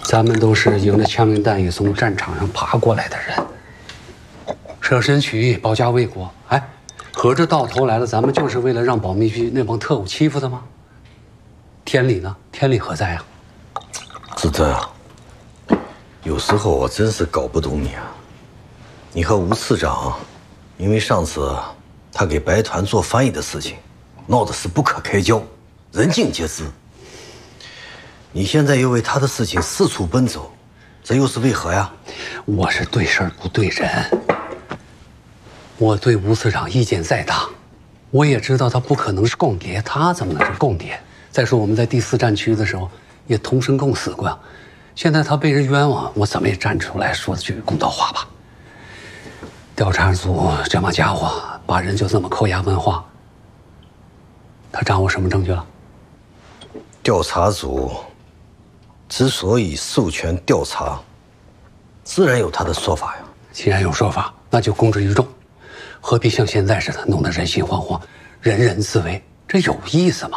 咱们都是迎着枪林弹雨从战场上爬过来的人，舍身取义，保家卫国。哎，合着到头来了，咱们就是为了让保密局那帮特务欺负的吗？天理呢？天理何在啊？ 子珍啊，有时候我真是搞不懂你啊。你和吴次长，因为上次他给白团做翻译的事情，闹得是不可开交，人尽皆知。你现在又为他的事情四处奔走，这又是为何呀？ 我是对事儿不对人。我对吴次长意见再大，我也知道他不可能是共谍，他怎么能是共谍？再说我们在第4战区的时候也同生共死过呀。现在他被人冤枉，我怎么也站出来说句公道话吧。调查组这帮家伙把人就这么扣押问话，他掌握什么证据了？ 调查组之所以授权调查，自然有他的说法呀。 既然有说法，那就公之于众，何必像现在似的弄得人心惶惶，人人自危？这有意思吗？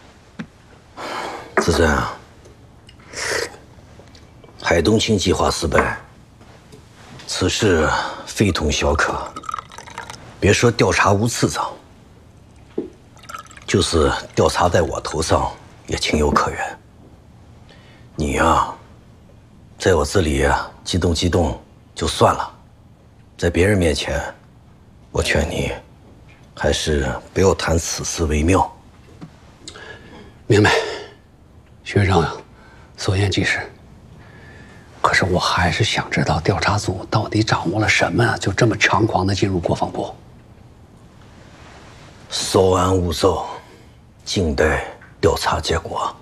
子珍啊，海东青计划失败，此事非同小可。别说调查吴次长，就是调查在我头上也情有可原。你呀，在我这里激动激动就算了，在别人面前，我劝你还是不要谈此事为妙。 明白，学长所言极是。可是我还是想知道调查组到底掌握了什么，就这么猖狂地进入国防部。 稍安勿躁，静待调查结果。